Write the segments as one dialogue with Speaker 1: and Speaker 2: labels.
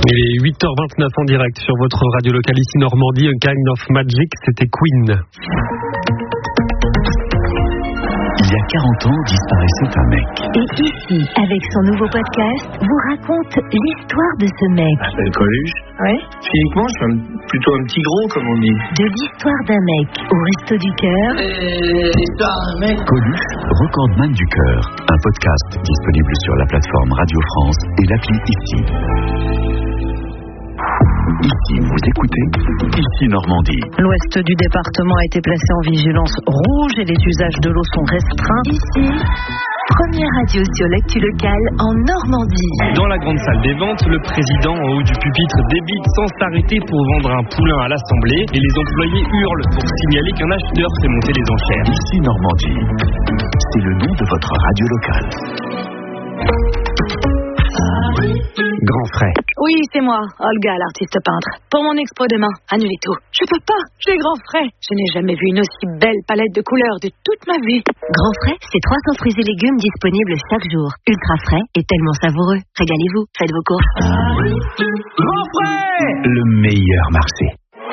Speaker 1: Il est 8h29 en direct sur votre radio locale ici Normandie, A Kind of Magic, c'était Queen.
Speaker 2: Il y a 40 ans, disparaissait un mec.
Speaker 3: Et ici, avec son nouveau podcast, vous raconte l'histoire de ce mec.
Speaker 4: Je m'appelle Coluche.
Speaker 3: Ouais.
Speaker 4: Physiquement, je suis plutôt un petit gros, comme on dit.
Speaker 3: De l'histoire d'un mec au Resto du Cœur.
Speaker 4: L'histoire d'un mec.
Speaker 2: Coluche, Recordman du Cœur. Un podcast disponible sur la plateforme Radio France et l'appli Ici. Ici, vous écoutez Ici Normandie.
Speaker 3: L'ouest du département a été placé en vigilance rouge et les usages de l'eau sont restreints. Ici, première radio sur l'actu locale en Normandie.
Speaker 5: Dans la grande salle des ventes, le président en haut du pupitre débite sans s'arrêter pour vendre un poulain à l'Assemblée et les employés hurlent pour signaler qu'un acheteur fait monter les enchères.
Speaker 2: Ici Normandie, c'est le nom de votre radio locale.
Speaker 1: Grand frais.
Speaker 6: Oui, c'est moi, Olga, l'artiste peintre. Pour mon expo demain, annulez tout. Je peux pas, j'ai grand frais. Je n'ai jamais vu une aussi belle palette de couleurs de toute ma vie.
Speaker 3: Grand frais, c'est 300 fruits et légumes disponibles chaque jour. Ultra frais et tellement savoureux. Régalez-vous, faites vos courses.
Speaker 5: Grand frais!
Speaker 2: Le meilleur marché.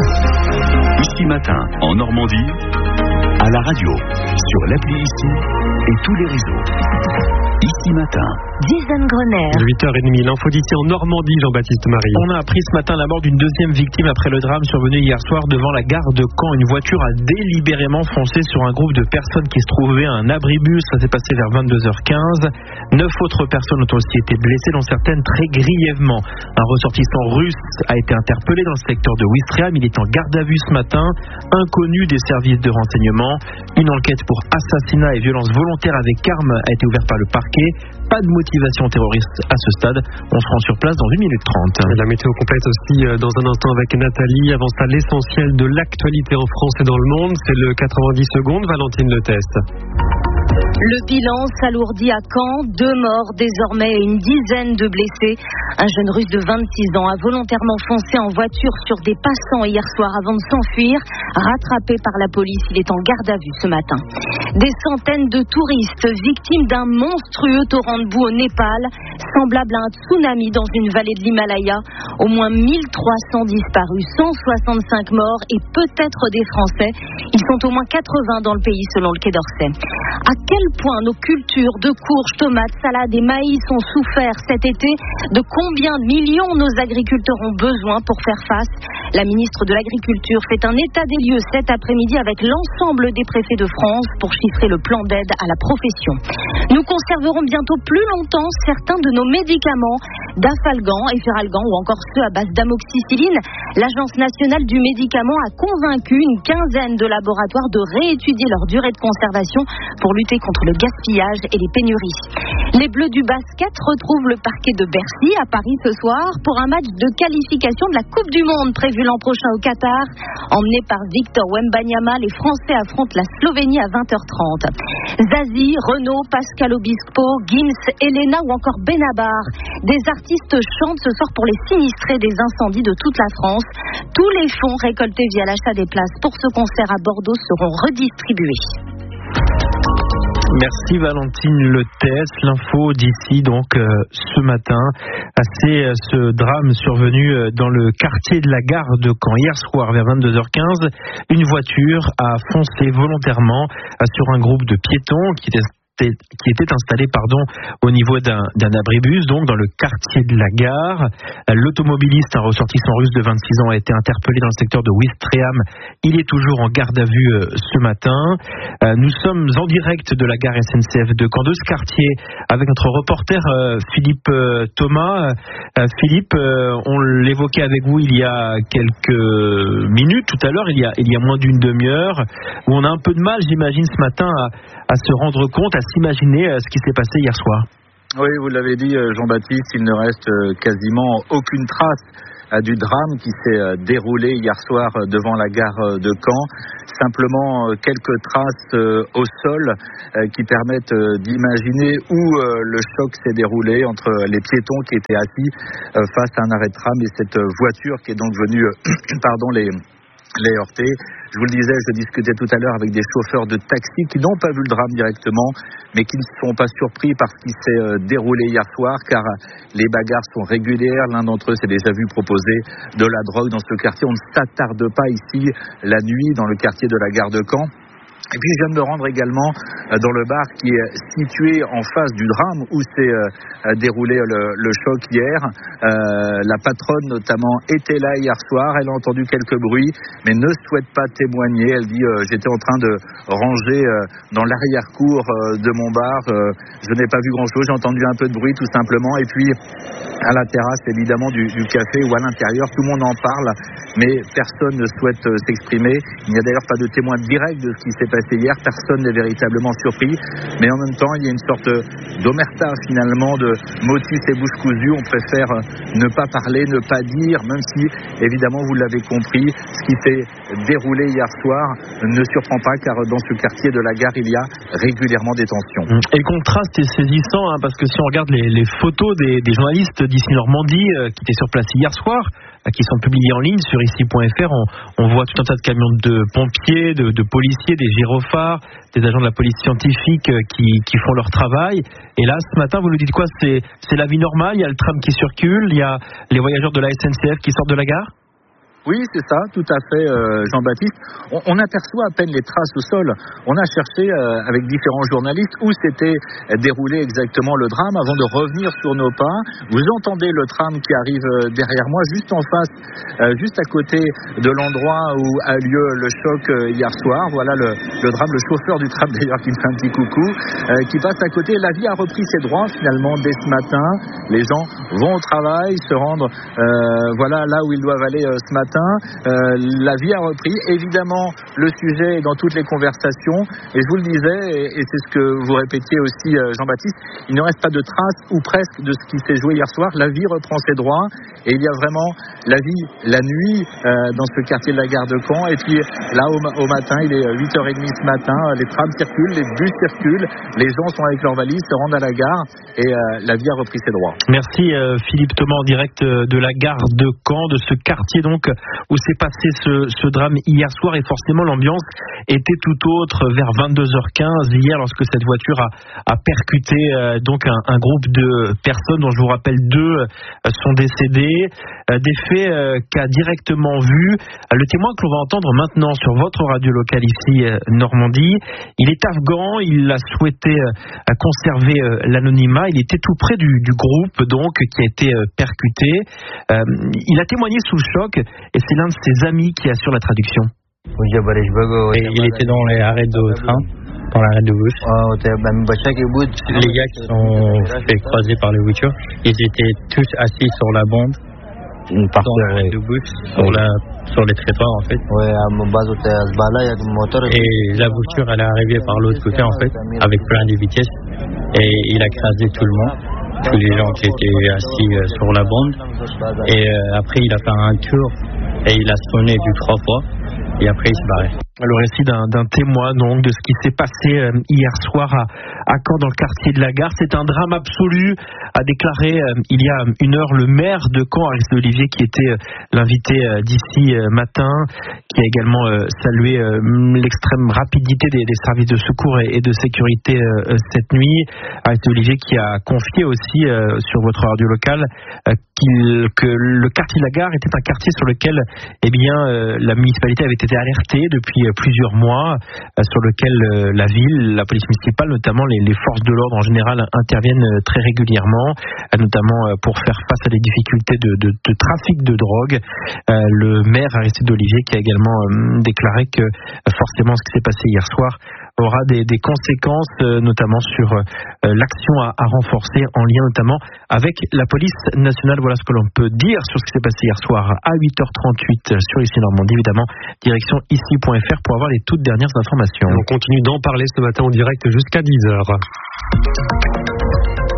Speaker 2: Ici matin, en Normandie, à la radio, sur l'appli Ici et tous les réseaux. Ici matin.
Speaker 3: Jason Grenier.
Speaker 1: 8h30, l'info d'ici en Normandie, Jean-Baptiste Marie.
Speaker 7: On a appris ce matin la mort d'une deuxième victime après le drame survenu hier soir devant la gare de Caen. Une voiture a délibérément foncé sur un groupe de personnes qui se trouvaient à un abribus. Ça s'est passé vers 22h15. 9 autres personnes ont aussi été blessées, dont certaines très grièvement. Un ressortissant russe a été interpellé dans le secteur de Ouistreham. Il est en garde à vue ce matin, inconnu des services de renseignement. Une enquête pour assassinat et violence volontaire avec arme a été ouverte par le parquet. Pas de motivation terroriste à ce stade. On se rend sur place dans 1 minute 30.
Speaker 1: La météo complète aussi dans un instant avec Nathalie. Avant ça, l'essentiel de l'actualité en France et dans le monde. C'est le 90 secondes. Valentine Le Test.
Speaker 6: Le bilan s'alourdit à Caen, 2 morts désormais et une dizaine de blessés. Un jeune russe de 26 ans a volontairement foncé en voiture sur des passants hier soir avant de s'enfuir. Rattrapé par la police, il est en garde à vue ce matin. Des centaines de touristes victimes d'un monstrueux torrent de boue au Népal, semblable à un tsunami dans une vallée de l'Himalaya. Au moins 1300 disparus, 165 morts et peut-être des Français. Ils sont au moins 80 dans le pays selon le Quai d'Orsay. À quel point nos cultures de courges, tomates, salades et maïs ont souffert cet été? De combien de millions nos agriculteurs ont besoin pour faire face? La ministre de l'Agriculture fait un état des lieux cet après-midi avec l'ensemble des préfets de France pour chiffrer le plan d'aide à la profession. Nous conserverons bientôt plus longtemps certains de nos médicaments, Dafalgan, Efferalgan ou encore ceux à base d'amoxicilline. L'Agence nationale du médicament a convaincu une quinzaine de laboratoires de réétudier leur durée de conservation pour lutter contre le gaspillage et les pénuries. Les Bleus du basket retrouvent le parquet de Bercy à Paris ce soir pour un match de qualification de la Coupe du Monde prévu l'an prochain au Qatar. Emmené par Victor Wembanyama, les Français affrontent la Slovénie à 20h30. Zazie, Renaud, Pascal Obispo, Gims, Elena ou encore Benabar. Des artistes chantent ce soir pour les sinistrés des incendies de toute la France. Tous les fonds récoltés via l'achat des places pour ce concert à Bordeaux seront redistribués.
Speaker 7: Merci Valentine Le Test. L'info d'ici donc ce matin, c'est ce drame survenu dans le quartier de la gare de Caen hier soir vers 22h15. Une voiture a foncé volontairement sur un groupe de piétons qui était installé au niveau d'un abribus, donc dans le quartier de la gare. L'automobiliste, un ressortissant russe de 26 ans, a été interpellé dans le secteur de Ouistreham. Il est toujours en garde à vue ce matin. Nous sommes en direct de la gare SNCF de Caen, de ce quartier, avec notre reporter Philippe Thomas. Philippe, on l'évoquait avec vous il y a quelques minutes, tout à l'heure, il y a moins d'une demi-heure, où on a un peu de mal, j'imagine, ce matin à se rendre compte, à s'imaginer ce qui s'est passé hier soir.
Speaker 8: Oui, vous l'avez dit, Jean-Baptiste, il ne reste quasiment aucune trace du drame qui s'est déroulé hier soir devant la gare de Caen. Simplement quelques traces au sol qui permettent d'imaginer où le choc s'est déroulé entre les piétons qui étaient assis face à un arrêt de tram et cette voiture qui est donc venue les heurter. Je vous le disais, je discutais tout à l'heure avec des chauffeurs de taxi qui n'ont pas vu le drame directement, mais qui ne sont pas surpris par ce qui s'est déroulé hier soir, car les bagarres sont régulières. L'un d'entre eux s'est déjà vu proposer de la drogue dans ce quartier. On ne s'attarde pas ici la nuit dans le quartier de la gare de Caen. Et puis je viens de me rendre également dans le bar qui est situé en face du drame où s'est déroulé le choc hier. La patronne notamment était là hier soir, elle a entendu quelques bruits mais ne souhaite pas témoigner. Elle dit j'étais en train de ranger dans l'arrière-cour de mon bar, je n'ai pas vu grand-chose, j'ai entendu un peu de bruit tout simplement, et puis à la terrasse évidemment du café ou à l'intérieur, tout le monde en parle mais personne ne souhaite s'exprimer. Il n'y a d'ailleurs pas de témoin direct de ce qui s'est passé hier, personne n'est véritablement surpris, mais en même temps il y a une sorte d'omerta finalement, de motus et bouche cousue. On préfère ne pas parler, ne pas dire, même si évidemment vous l'avez compris, ce qui s'est déroulé hier soir ne surprend pas, car dans ce quartier de la gare il y a régulièrement des tensions.
Speaker 7: Et le contraste est saisissant, parce que si on regarde les photos des journalistes d'ici Normandie qui étaient sur place hier soir, qui sont publiés en ligne sur ici.fr, on voit tout un tas de camions de pompiers, de policiers, des gyrophares, des agents de la police scientifique qui font leur travail. Et là, ce matin, vous nous dites quoi ? C'est la vie normale, il y a le tram qui circule, il y a les voyageurs de la SNCF qui sortent de la gare ?
Speaker 8: Oui, c'est ça, tout à fait, Jean-Baptiste. On aperçoit à peine les traces au sol. On a cherché avec différents journalistes où s'était déroulé exactement le drame avant de revenir sur nos pas. Vous entendez le tram qui arrive derrière moi, juste en face, juste à côté de l'endroit où a lieu le choc hier soir. Voilà le drame, le chauffeur du tram d'ailleurs qui me fait un petit coucou, qui passe à côté. La vie a repris ses droits finalement dès ce matin. Les gens vont au travail, se rendre voilà là où ils doivent aller ce matin. La vie a repris. Évidemment, le sujet est dans toutes les conversations. Et je vous le disais, et c'est ce que vous répétiez aussi, Jean-Baptiste, il ne reste pas de traces, ou presque, de ce qui s'est joué hier soir. La vie reprend ses droits. Et il y a vraiment la vie, la nuit, dans ce quartier de la gare de Caen. Et puis là, au matin, il est 8h30 ce matin. Les trams circulent, les bus circulent. Les gens sont avec leurs valises, se rendent à la gare. Et la vie a repris ses droits.
Speaker 7: Merci Philippe Thomas, en direct de la gare de Caen, de ce quartier donc où s'est passé ce drame hier soir, et forcément l'ambiance était tout autre vers 22h15 hier lorsque cette voiture a percuté donc un groupe de personnes dont je vous rappelle 2 sont décédés. Des faits qu'a directement vu le témoin que l'on va entendre maintenant sur votre radio locale ici Normandie. Il est afghan, il a souhaité conserver l'anonymat, il était tout près du groupe donc qui a été percuté. Il a témoigné sous le choc et c'est l'un de ses amis qui assure la traduction.
Speaker 9: Et il était dans les arrêts de train, dans l'arrêt de bus. Les gars qui sont fait croiser par les voitures, ils étaient tous assis sur la bande, dans l'arrêt de bus, sur les trottoirs en fait. Et la voiture elle est arrivée par l'autre côté en fait, avec plein de vitesses, et il a écrasé tout le monde. Tous les gens qui étaient assis sur la bande, et après il a fait un tour et il a sonné 3 fois et après il s'est barré.
Speaker 7: Le récit d'un témoin donc de ce qui s'est passé hier soir à Caen dans le quartier de la gare. C'est un drame absolu, a déclaré il y a une heure le maire de Caen, Aristide Olivier, qui était l'invité d'ici matin, qui a également salué l'extrême rapidité des services de secours et de sécurité cette nuit. Aristide Olivier qui a confié aussi sur votre radio locale que le quartier de la gare était un quartier sur lequel la municipalité avait été alertée depuis plusieurs mois, sur lequel la ville, la police municipale, notamment les forces de l'ordre en général interviennent très régulièrement, notamment pour faire face à des difficultés de trafic de drogue. Le maire Aristide Olivier qui a également déclaré que forcément ce qui s'est passé hier soir aura des conséquences, notamment sur l'action à renforcer en lien notamment avec la police nationale. Voilà ce que l'on peut dire sur ce qui s'est passé hier soir à 8h38 sur Ici Normandie. Évidemment, direction ici.fr pour avoir les toutes dernières informations.
Speaker 1: On continue d'en parler ce matin en direct jusqu'à 10h.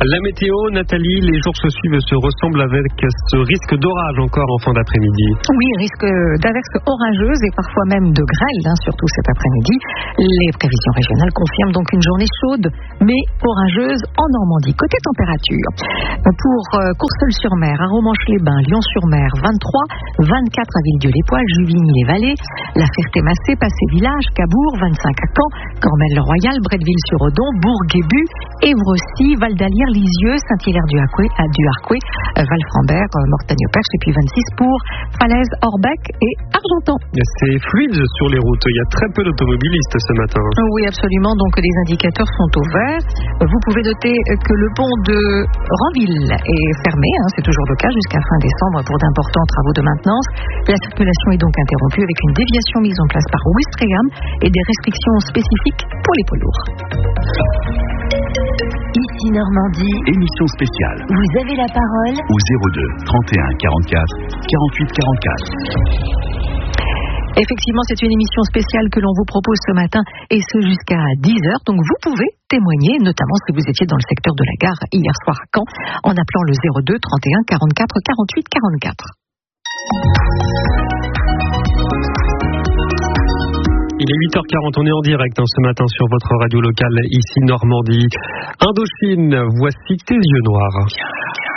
Speaker 1: La météo, Nathalie, les jours se ressemblent avec ce risque d'orage encore en fin d'après-midi.
Speaker 10: Oui, risque d'averses orageuses et parfois même de grêle, surtout cet après-midi. Les prévisions régionales confirment donc une journée chaude mais orageuse en Normandie. Côté température, pour Courseulles-sur-Mer, à Romanche-les-Bains, Lyon-sur-Mer, 23, 24 à Villedieu-les-Poix, Juvigny-les-Vallées, La Ferté-Massé, Passé-Village, Cabourg, 25 à Caen, Cormel-le-Royal, Bretteville-sur-Odon, Bourg-Guébu, Évreux-Cy, Val-d'Alière, Lisieux, Saint-Hilaire-du-Harcouët, Val-Frambert, Mortagne-au-Perche et puis 26 pour Falaise, Orbec et Argentan.
Speaker 1: C'est fluide sur les routes, il y a très peu d'automobilistes ce matin.
Speaker 10: Oui, absolument, donc les indicateurs sont au vert. Vous pouvez noter que le pont de Ranville est fermé, c'est toujours le cas jusqu'à fin décembre pour d'importants travaux de maintenance. La circulation est donc interrompue avec une déviation mise en place par Ouistreham et des restrictions spécifiques pour les poids lourds.
Speaker 3: Ici Normandie.
Speaker 2: Émission spéciale.
Speaker 3: Vous avez la parole
Speaker 2: au 02 31 44 48 44.
Speaker 10: Effectivement, c'est une émission spéciale que l'on vous propose ce matin et ce jusqu'à 10h. Donc vous pouvez témoigner, notamment si vous étiez dans le secteur de la gare hier soir à Caen, en appelant le 02 31 44 48 44.
Speaker 1: Il est 8h40, on est en direct ce matin sur votre radio locale, ici Normandie. Indochine, voici tes yeux noirs.